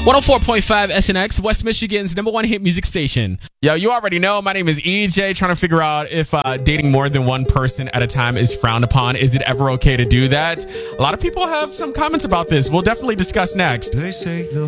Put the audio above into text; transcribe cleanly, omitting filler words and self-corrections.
104.5 SNX, West Michigan's number one hit music station. Yo, you already know. My name is EJ, trying to figure out if dating more than one person at a time is frowned upon. Is it ever okay to do that? A lot of people have some comments about this. We'll definitely discuss next. They say the